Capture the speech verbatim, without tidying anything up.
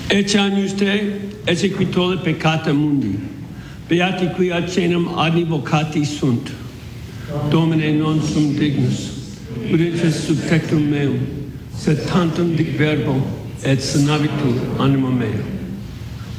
Ecce agnus te, ecce qui tolle peccata mundi. Beati qui ad cenam advocati sunt. Domine non sum dignus, ubique sub tectum meum, sed tantum dic verbo et sanabitur anima mea.